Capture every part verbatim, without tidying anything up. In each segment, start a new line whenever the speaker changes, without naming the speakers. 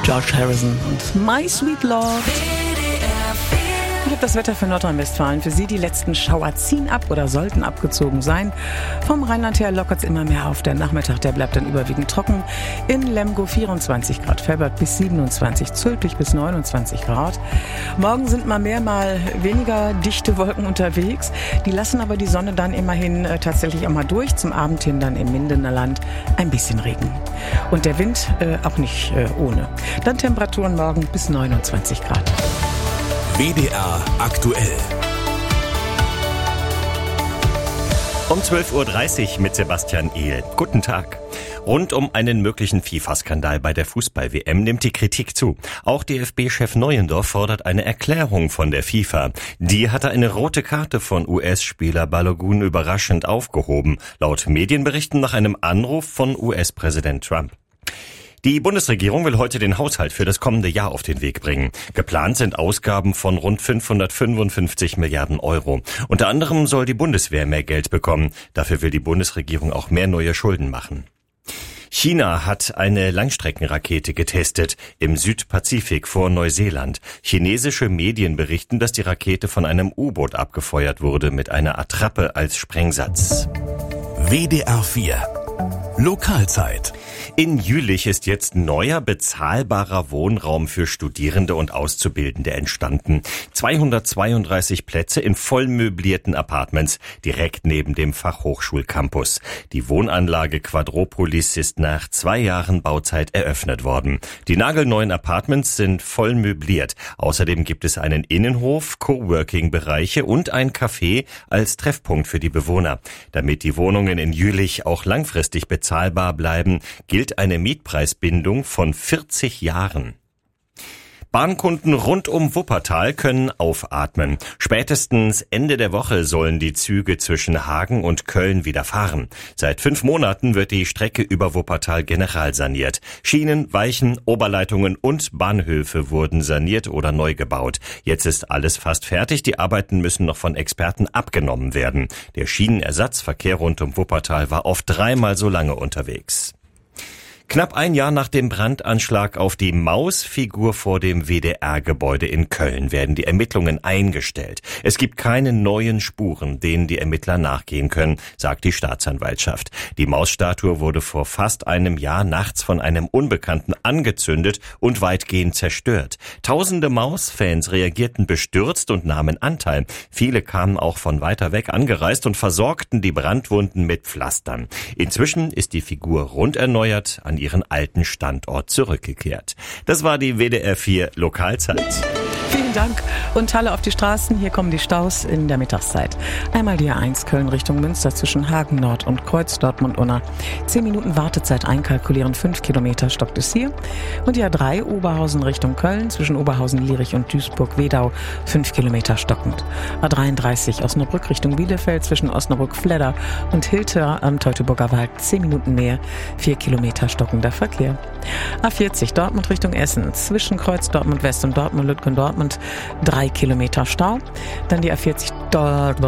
George Harrison und My Sweet Lord. Ich habe das Wetter für Nordrhein-Westfalen. Für Sie die letzten Schauer ziehen ab oder sollten abgezogen sein. Vom Rheinland her lockert es immer mehr auf. Der Nachmittag, der bleibt dann überwiegend trocken. In Lemgo vierundzwanzig Grad, Felbert bis siebenundzwanzig, Zülpich bis neunundzwanzig Grad. Morgen sind mal mehr, mal weniger dichte Wolken unterwegs. Die lassen aber die Sonne dann immerhin äh, tatsächlich auch mal durch. Zum Abend hin dann im Mindener Land ein bisschen Regen. Und der Wind äh, auch nicht äh, ohne. Dann Temperaturen morgen bis neunundzwanzig Grad.
W D R aktuell.
Um zwölf Uhr dreißig mit Sebastian Ehl. Guten Tag. Rund um einen möglichen FIFA-Skandal bei der Fußball-W M nimmt die Kritik zu. Auch D F B-Chef Neuendorf fordert eine Erklärung von der FIFA. Die hatte eine rote Karte von U S-Spieler Balogun überraschend aufgehoben, laut Medienberichten nach einem Anruf von U S-Präsident Trump. Die Bundesregierung will heute den Haushalt für das kommende Jahr auf den Weg bringen. Geplant sind Ausgaben von rund fünfhundertfünfundfünfzig Milliarden Euro. Unter anderem soll die Bundeswehr mehr Geld bekommen. Dafür will die Bundesregierung auch mehr neue Schulden machen. China hat eine Langstreckenrakete getestet im Südpazifik vor Neuseeland. Chinesische Medien berichten, dass die Rakete von einem U-Boot abgefeuert wurde mit einer Attrappe als Sprengsatz.
W D R vier Lokalzeit.
In Jülich ist jetzt neuer, bezahlbarer Wohnraum für Studierende und Auszubildende entstanden. zweihundertzweiunddreißig Plätze in vollmöblierten Apartments direkt neben dem Fachhochschulcampus. Die Wohnanlage Quadropolis ist nach zwei Jahren Bauzeit eröffnet worden. Die nagelneuen Apartments sind voll möbliert. Außerdem gibt es einen Innenhof, Coworking-Bereiche und ein Café als Treffpunkt für die Bewohner. Damit die Wohnungen in Jülich auch langfristig bezahlbar bleiben, gilt eine Mietpreisbindung von vierzig Jahren. Bahnkunden rund um Wuppertal können aufatmen. Spätestens Ende der Woche sollen die Züge zwischen Hagen und Köln wieder fahren. Seit fünf Monaten wird die Strecke über Wuppertal generalsaniert. Schienen, Weichen, Oberleitungen und Bahnhöfe wurden saniert oder neu gebaut. Jetzt ist alles fast fertig. Die Arbeiten müssen noch von Experten abgenommen werden. Der Schienenersatzverkehr rund um Wuppertal war oft dreimal so lange unterwegs. Knapp ein Jahr nach dem Brandanschlag auf die Mausfigur vor dem W D R-Gebäude in Köln werden die Ermittlungen eingestellt. Es gibt keine neuen Spuren, denen die Ermittler nachgehen können, sagt die Staatsanwaltschaft. Die Mausstatue wurde vor fast einem Jahr nachts von einem Unbekannten angezündet und weitgehend zerstört. Tausende Mausfans reagierten bestürzt und nahmen Anteil. Viele kamen auch von weiter weg angereist und versorgten die Brandwunden mit Pflastern. Inzwischen ist die Figur rund erneuert, an ihren alten Standort zurückgekehrt. Das war die W D R vier Lokalzeit.
Vielen Dank und Halle auf die Straßen. Hier kommen die Staus in der Mittagszeit. Einmal die A eins Köln Richtung Münster zwischen Hagen Nord und Kreuz Dortmund-Unna. Zehn Minuten Wartezeit einkalkulieren, fünf Kilometer stockt es hier. Und die A drei Oberhausen Richtung Köln zwischen Oberhausen, Lierich und Duisburg-Wedau. fünf Kilometer stockend. A dreiunddreißig Osnabrück Richtung Bielefeld zwischen Osnabrück-Fledder und Hilter am Teutoburger Wald. Zehn Minuten mehr, vier Kilometer stockender Verkehr. A vierzig Dortmund Richtung Essen zwischen Kreuz Dortmund-West und Dortmund-Lütgendortmund. Drei Kilometer Stau. Dann die A vierzig dort.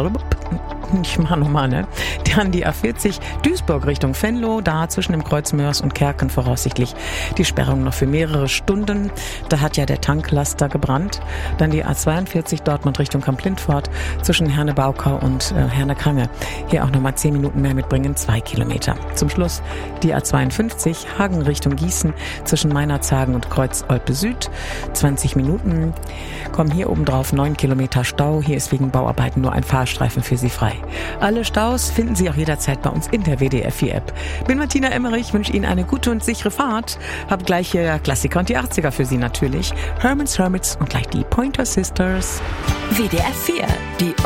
Ich mach nochmal, ne? Dann die A vierzig Duisburg Richtung Venlo, da zwischen dem Kreuz Mörs und Kerken voraussichtlich die Sperrung noch für mehrere Stunden. Da hat ja der Tanklaster gebrannt. Dann die A zweiundvierzig Dortmund Richtung Kamp-Lindfort zwischen Herne-Baukau und äh, Herne-Krange. Hier auch nochmal zehn Minuten mehr mitbringen, zwei Kilometer. Zum Schluss die A zweiundfünfzig Hagen Richtung Gießen zwischen Meinerzhagen und Kreuz Olpe Süd. zwanzig Minuten. Kommen hier oben drauf neun Kilometer Stau. Hier ist wegen Bauarbeiten nur ein Fahrstreifen für Sie frei. Alle Staus finden Sie auch jederzeit bei uns in der W D R vier App. Bin Martina Emmerich, wünsche Ihnen eine gute und sichere Fahrt. Hab gleich hier Klassiker und die achtziger für Sie natürlich. Herman's Hermits und gleich die Pointer Sisters.
W D R vier, die